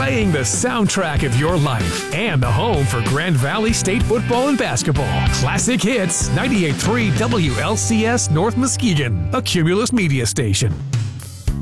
playing the soundtrack of your life and the home for Grand Valley State football and basketball. Classic Hits, 98.3 WLCS North Muskegon, a Cumulus media station.